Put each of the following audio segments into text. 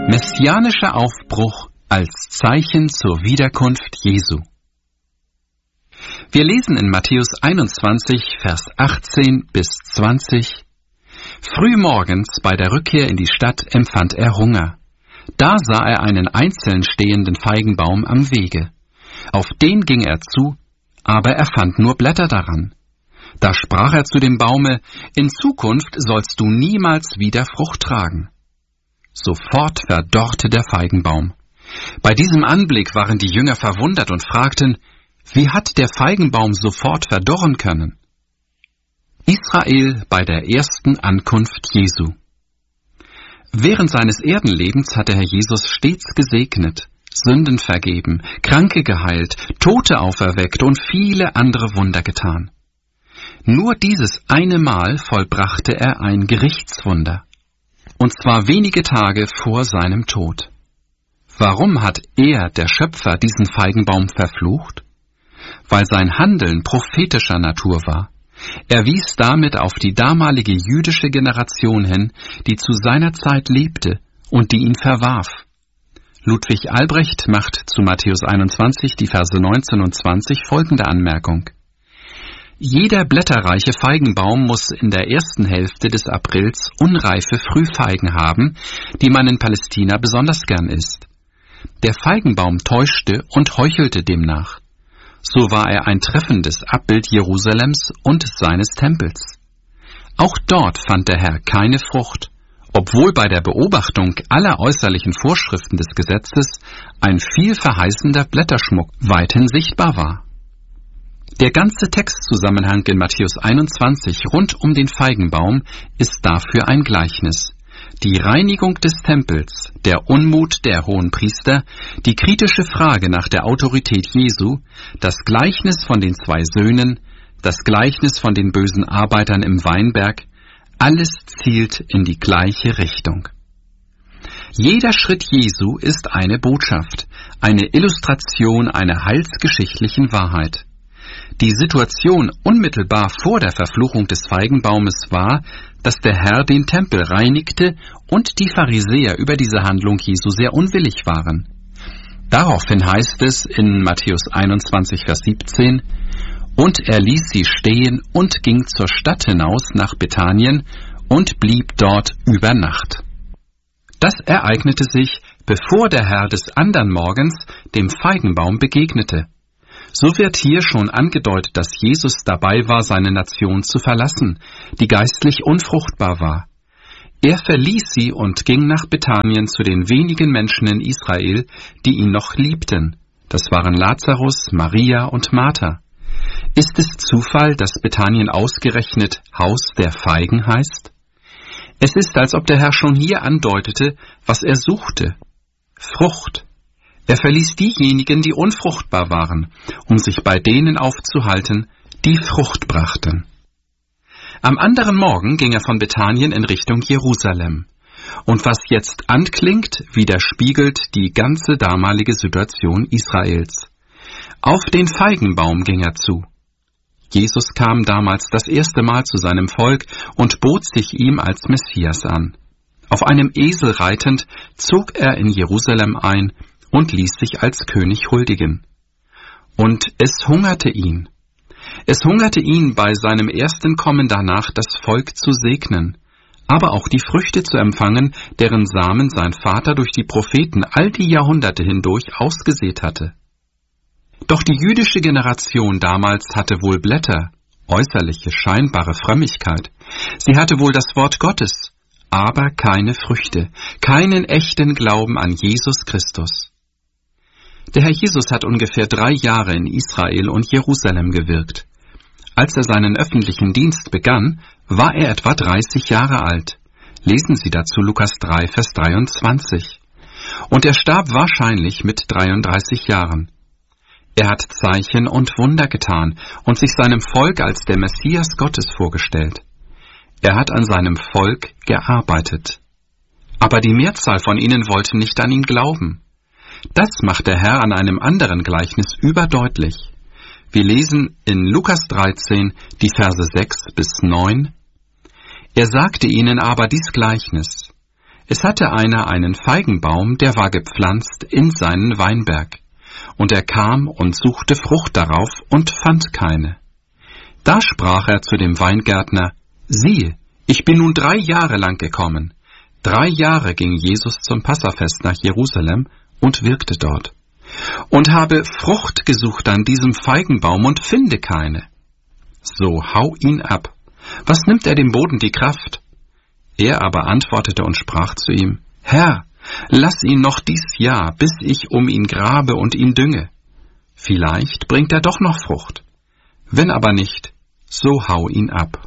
Messianischer Aufbruch als Zeichen zur Wiederkunft Jesu. Wir lesen in Matthäus 21, Vers 18 bis 20. Frühmorgens bei der Rückkehr in die Stadt empfand er Hunger. Da sah er einen einzeln stehenden Feigenbaum am Wege. Auf den ging er zu, aber er fand nur Blätter daran. Da sprach er zu dem Baume: In Zukunft sollst du niemals wieder Frucht tragen. Sofort verdorrte der Feigenbaum. Bei diesem Anblick waren die Jünger verwundert und fragten: Wie hat der Feigenbaum sofort verdorren können? Israel bei der ersten Ankunft Jesu. Während seines Erdenlebens hatte Herr Jesus stets gesegnet, Sünden vergeben, Kranke geheilt, Tote auferweckt und viele andere Wunder getan. Nur dieses eine Mal vollbrachte er ein Gerichtswunder, und zwar wenige Tage vor seinem Tod. Warum hat er, der Schöpfer, diesen Feigenbaum verflucht? Weil sein Handeln prophetischer Natur war. Er wies damit auf die damalige jüdische Generation hin, die zu seiner Zeit lebte und die ihn verwarf. Ludwig Albrecht macht zu Matthäus 21, die Verse 19 und 20 folgende Anmerkung: Jeder blätterreiche Feigenbaum muss in der ersten Hälfte des Aprils unreife Frühfeigen haben, die man in Palästina besonders gern isst. Der Feigenbaum täuschte und heuchelte demnach. So war er ein treffendes Abbild Jerusalems und seines Tempels. Auch dort fand der Herr keine Frucht, obwohl bei der Beobachtung aller äußerlichen Vorschriften des Gesetzes ein vielverheißender Blätterschmuck weithin sichtbar war. Der ganze Textzusammenhang in Matthäus 21 rund um den Feigenbaum ist dafür ein Gleichnis. Die Reinigung des Tempels, der Unmut der Hohenpriester, die kritische Frage nach der Autorität Jesu, das Gleichnis von den 2 Söhnen, das Gleichnis von den bösen Arbeitern im Weinberg, alles zielt in die gleiche Richtung. Jeder Schritt Jesu ist eine Botschaft, eine Illustration einer heilsgeschichtlichen Wahrheit. Die Situation unmittelbar vor der Verfluchung des Feigenbaumes war, dass der Herr den Tempel reinigte und die Pharisäer über diese Handlung Jesu sehr unwillig waren. Daraufhin heißt es in Matthäus 21, Vers 17: Und er ließ sie stehen und ging zur Stadt hinaus nach Bethanien und blieb dort über Nacht. Das ereignete sich, bevor der Herr des andern Morgens dem Feigenbaum begegnete. So wird hier schon angedeutet, dass Jesus dabei war, seine Nation zu verlassen, die geistlich unfruchtbar war. Er verließ sie und ging nach Bethanien zu den wenigen Menschen in Israel, die ihn noch liebten. Das waren Lazarus, Maria und Martha. Ist es Zufall, dass Bethanien ausgerechnet Haus der Feigen heißt? Es ist, als ob der Herr schon hier andeutete, was er suchte: Frucht. Er verließ diejenigen, die unfruchtbar waren, um sich bei denen aufzuhalten, die Frucht brachten. Am anderen Morgen ging er von Bethanien in Richtung Jerusalem. Und was jetzt anklingt, widerspiegelt die ganze damalige Situation Israels. Auf den Feigenbaum ging er zu. Jesus kam damals das erste Mal zu seinem Volk und bot sich ihm als Messias an. Auf einem Esel reitend zog er in Jerusalem ein und ließ sich als König huldigen. Und es hungerte ihn. Es hungerte ihn bei seinem ersten Kommen danach, das Volk zu segnen, aber auch die Früchte zu empfangen, deren Samen sein Vater durch die Propheten all die Jahrhunderte hindurch ausgesät hatte. Doch die jüdische Generation damals hatte wohl Blätter, äußerliche, scheinbare Frömmigkeit. Sie hatte wohl das Wort Gottes, aber keine Früchte, keinen echten Glauben an Jesus Christus. Der Herr Jesus hat ungefähr 3 Jahre in Israel und Jerusalem gewirkt. Als er seinen öffentlichen Dienst begann, war er etwa 30 Jahre alt. Lesen Sie dazu Lukas 3, Vers 23. Und er starb wahrscheinlich mit 33 Jahren. Er hat Zeichen und Wunder getan und sich seinem Volk als der Messias Gottes vorgestellt. Er hat an seinem Volk gearbeitet. Aber die Mehrzahl von ihnen wollte nicht an ihn glauben. Das macht der Herr an einem anderen Gleichnis überdeutlich. Wir lesen in Lukas 13 die Verse 6 bis 9. Er sagte ihnen aber dies Gleichnis: Es hatte einer einen Feigenbaum, der war gepflanzt in seinen Weinberg. Und er kam und suchte Frucht darauf und fand keine. Da sprach er zu dem Weingärtner: Siehe, ich bin nun 3 Jahre lang gekommen. 3 Jahre ging Jesus zum Passafest nach Jerusalem und wirkte dort. Und habe Frucht gesucht an diesem Feigenbaum und finde keine. So hau ihn ab. Was nimmt er dem Boden die Kraft? Er aber antwortete und sprach zu ihm: Herr, lass ihn noch dies Jahr, bis ich um ihn grabe und ihn dünge. Vielleicht bringt er doch noch Frucht. Wenn aber nicht, so hau ihn ab.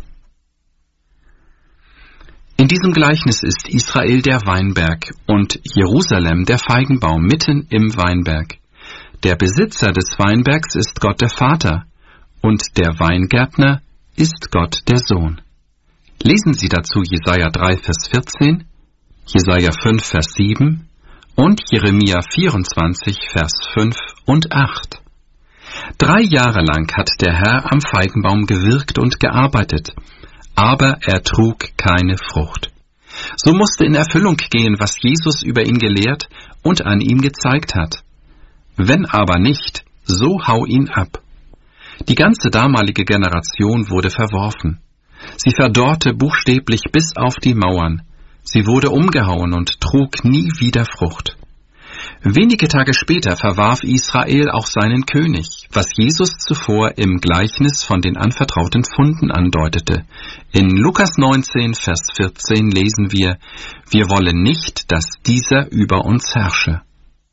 In diesem Gleichnis ist Israel der Weinberg und Jerusalem der Feigenbaum mitten im Weinberg. Der Besitzer des Weinbergs ist Gott der Vater und der Weingärtner ist Gott der Sohn. Lesen Sie dazu Jesaja 3, Vers 14, Jesaja 5, Vers 7 und Jeremia 24, Vers 5 und 8. 3 Jahre lang hat der Herr am Feigenbaum gewirkt und gearbeitet, aber er trug keine Frucht. So musste in Erfüllung gehen, was Jesus über ihn gelehrt und an ihm gezeigt hat. Wenn aber nicht, so hau ihn ab. Die ganze damalige Generation wurde verworfen. Sie verdorrte buchstäblich bis auf die Mauern. Sie wurde umgehauen und trug nie wieder Frucht. Wenige Tage später verwarf Israel auch seinen König, was Jesus zuvor im Gleichnis von den anvertrauten Pfunden andeutete. In Lukas 19, Vers 14 lesen wir: Wir wollen nicht, dass dieser über uns herrsche.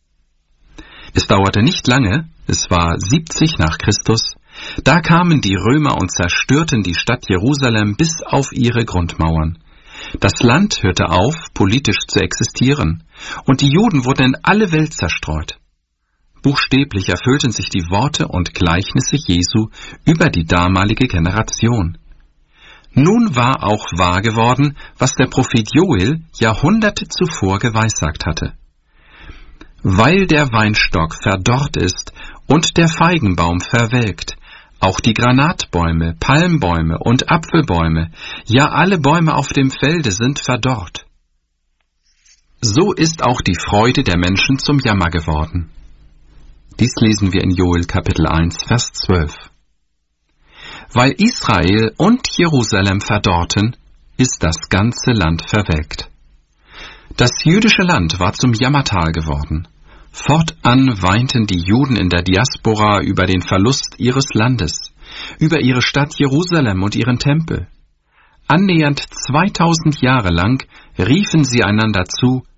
Es dauerte nicht lange, es war 70 nach Christus, da kamen die Römer und zerstörten die Stadt Jerusalem bis auf ihre Grundmauern. Das Land hörte auf, politisch zu existieren, und die Juden wurden in alle Welt zerstreut. Buchstäblich erfüllten sich die Worte und Gleichnisse Jesu über die damalige Generation. Nun war auch wahr geworden, was der Prophet Joel Jahrhunderte zuvor geweissagt hatte. Weil der Weinstock verdorrt ist und der Feigenbaum verwelkt, auch die Granatbäume, Palmbäume und Apfelbäume, ja alle Bäume auf dem Felde sind verdorrt. So ist auch die Freude der Menschen zum Jammer geworden. Dies lesen wir in Joel Kapitel 1, Vers 12. Weil Israel und Jerusalem verdorrten, ist das ganze Land verwelkt. Das jüdische Land war zum Jammertal geworden. Fortan weinten die Juden in der Diaspora über den Verlust ihres Landes, über ihre Stadt Jerusalem und ihren Tempel. Annähernd 2000 Jahre lang riefen sie einander zu: